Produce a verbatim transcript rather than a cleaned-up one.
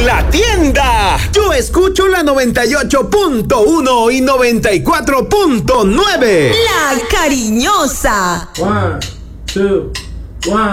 en la tienda. Yo escucho la noventa y ocho punto uno y noventa y cuatro punto nueve. La Cariñosa. One, two, one.